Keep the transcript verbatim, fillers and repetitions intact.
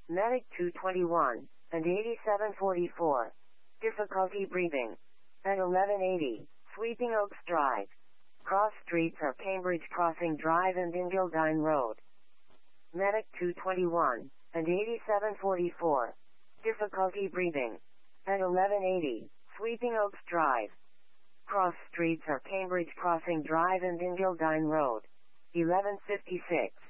Medic two twenty-one, and eighty-seven forty-four. Difficulty breathing. At eleven eighty, Sweeping Oaks Drive. Cross streets are Cambridge Crossing Drive and Ingledine Road. Medic two twenty-one, and eighty-seven forty-four. Difficulty breathing. At eleven eighty, Sweeping Oaks Drive. Cross streets are Cambridge Crossing Drive and Ingledine Road. eleven fifty-six.